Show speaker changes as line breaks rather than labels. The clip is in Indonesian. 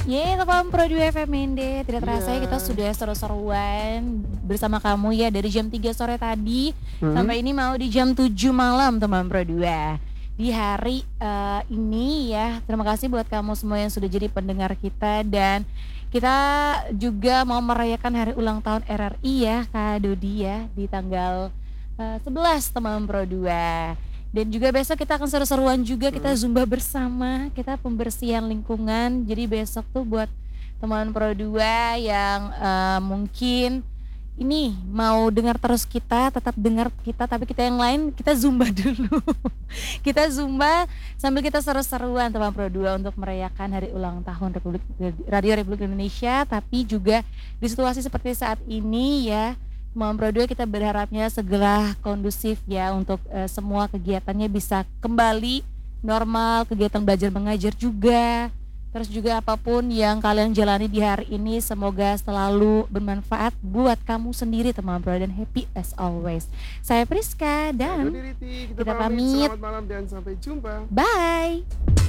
Yeay, teman Pro 2 FMND. Tidak terasa ya kita
Iya.
sudah seru-seruan bersama kamu ya dari jam 3 sore tadi sampai ini mau di jam 7 malam teman Pro 2. Di hari ini ya, terima kasih buat kamu semua yang sudah jadi pendengar kita dan kita juga mau merayakan hari ulang tahun RRI ya Kak Dodi ya di tanggal 11 teman Pro 2. Dan juga besok kita akan seru-seruan juga, kita zumba bersama, kita pembersihan lingkungan. Jadi besok tuh buat teman Pro 2 yang mungkin ini mau dengar terus kita, tetap dengar kita, tapi kita yang lain kita zumba dulu. Kita zumba sambil kita seru-seruan teman Pro 2 untuk merayakan hari ulang tahun Radio Republik Indonesia, tapi juga di situasi seperti saat ini ya. Teman Pro 2 kita berharapnya segera kondusif ya untuk semua kegiatannya bisa kembali normal, kegiatan belajar mengajar juga. Terus juga apapun yang kalian jalani di hari ini semoga selalu bermanfaat buat kamu sendiri teman Pro dan happy as always. Saya Priska dan
Kita
kita
pamit.
pamit.
Selamat malam dan sampai jumpa.
Bye.